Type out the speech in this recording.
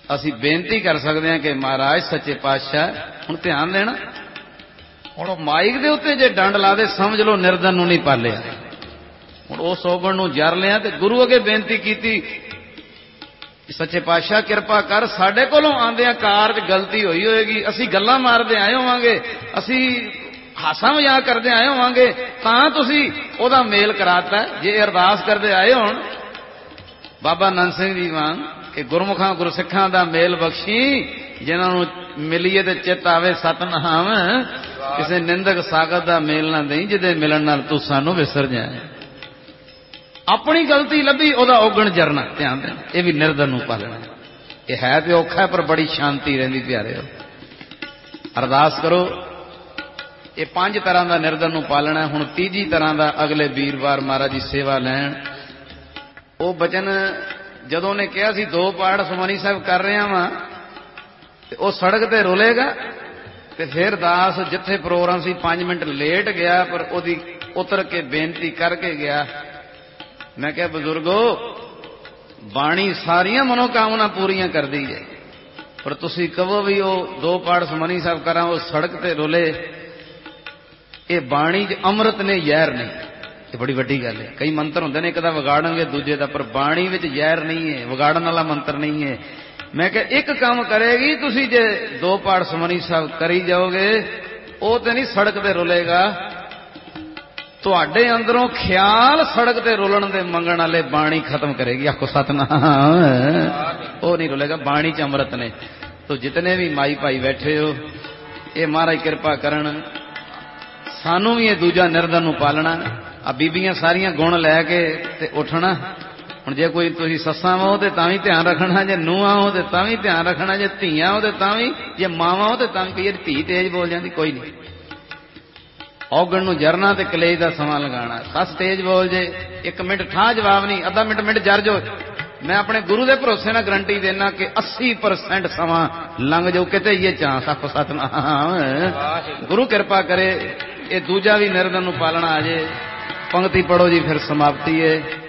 असी बेनती कर सकते हैं कि महाराज सच्चे पातशाह हुण ध्यान देना, हुण माइक दे उत्ते जे डंड ला दे समझ लो निर्धन नूं नहीं पालिया। हुण उस औगण नूं जर लिया ते गुरु अगे बेनती कीती, सच्चे पातशाह किरपा कर, साडे कोलों आंदियां कार च गलती होई होएगी, असी गल्लां मारदे आए होवांगे, असी हासा मजाक करदे आए होवांगे, तां तुसी ओहदा मेल कराता। जे अरदास करदे आए होण बाबा नंद सिंह जी वांग कि गुरमुखां गुरसिखां दा मेल बख्शी, जिन्हां नूं मिलीए ते चित आवे सतनाम, किसे निंदक सागत दा मेल ना देई, जिदे मिलन नाल तू सानू विसर जाए। अपनी गलती लभी ओहदा औगण जरना, ध्यान देना, यह भी निर्धन नूं पालना। यह है तो औखा पर बड़ी शांति रहिंदी प्यारे। अरदास करो, ये 5 तरह का निर्धन नूं पालना। हुण तीजी तरह का अगले वीरवार महाराज जी सेवा लैण। वो बचन जदों ने कहा सी 2 पाठ सुमनी साहब कर रहा वा, वो सड़क ते रुलेगा, ते फिर दास जिथे प्रोग्राम सी 5 मिनट लेट गया, पर ओदी उतर के बेनती करके गया। मैं क्या बुजुर्गो, बाणी सारिया मनोकामना पूरियां कर दी है, पर तुसी कहो भी वो 2 पाठ सुमनी साहब करा, वो सड़क ते रुले, ये बाणी च अमृत ने जहर नहीं। ये बड़ी वड्डी गल है। कई मंत्र होंदे ने, एक दा विगाड़नगे दूजे दा, पर बाणी विच जहर नहीं है, विगाड़न वाला मंत्र नहीं है। मैं क्या एक काम करेगी, तुसी जे 2 पाठ सुमनी साहब करी जाओगे, वो तो नहीं सड़क ते रुलेगा, तुहाडे अंदरों ख्याल सड़क ते रुलन दे मंगण वाले बाणी खत्म करेगी। आखो सतनाम। वो नहीं रुलेगा, बाणी च अमृत ने। तो जितने भी माई भाई बैठे हो, ये महाराज कृपा करन, सानू भी ये दूजा निर्धन नूं पालना। आ बीबियां सारियां गुण लैके ते उठना। हुण जे कोई तुसीं सस्सां हो ते तां भी ध्यान रखना, जे नूहां हो ते तां भी ध्यान रखना, जे धीआं हो ते तां भी, जे मावां हो ते तां भी। कई धी तेज बोल जाती, कोई नहीं, औगण नूं जरना ते कलेज दा समां लगाना। सस तेज बोल जे 1 मिनट ठा जवाब नहीं, आधा मिनट जर जो। मैं अपने गुरु के भरोसे नाल गारंटी देना कि 80% समां लंघ जाओ, किते ये चांस। आखो सतनाम। गुरु कृपा करे ये दूजा भी निर्धन नूं पालना आ जाए। पंक्ति पढ़ो जी, फिर समाप्ति है।